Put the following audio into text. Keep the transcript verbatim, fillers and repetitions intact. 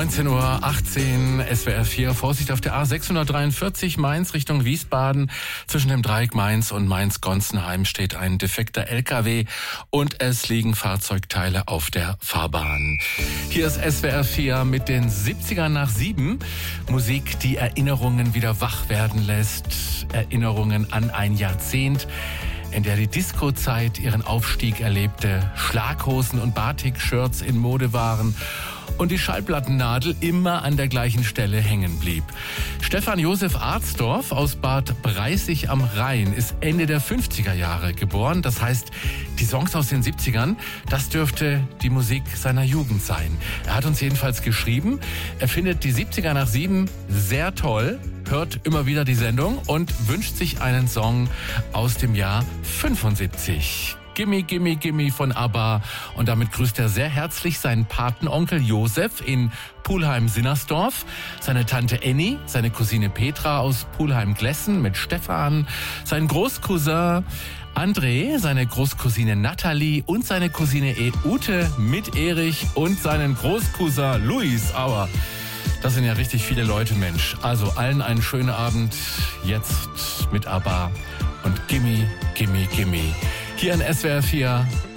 neunzehn Uhr achtzehn, S W R vier, Vorsicht auf der A sechshundertdreiundvierzig Mainz Richtung Wiesbaden. Zwischen dem Dreieck Mainz und Mainz-Gonsenheim steht ein defekter L K W und es liegen Fahrzeugteile auf der Fahrbahn. Hier ist S W R vier mit den siebzigern nach sieben. Musik, die Erinnerungen wieder wach werden lässt. Erinnerungen an ein Jahrzehnt, in der die Disco-Zeit ihren Aufstieg erlebte, Schlaghosen und Batik-Shirts in Mode waren und die Schallplattennadel immer an der gleichen Stelle hängen blieb. Stefan Josef Arzdorf aus Bad Breisig am Rhein ist Ende der fünfziger Jahre geboren. Das heißt, die Songs aus den siebzigern, das dürfte die Musik seiner Jugend sein. Er hat uns jedenfalls geschrieben, er findet die siebziger nach sieben sehr toll, hört immer wieder die Sendung und wünscht sich einen Song aus dem Jahr fünfundsiebzig. Gimme, Gimme, Gimme von ABBA. Und damit grüßt er sehr herzlich seinen Patenonkel Josef in Pulheim-Sinnersdorf, seine Tante Annie, seine Cousine Petra aus Pulheim-Glessen mit Stefan, seinen Großcousin André, seine Großcousine Nathalie und seine Cousine Ute mit Erich und seinen Großcousin Luis. Aber das sind ja richtig viele Leute, Mensch. Also allen einen schönen Abend jetzt mit ABBA und Gimme, Gimme, Gimme. Hier in S W R vier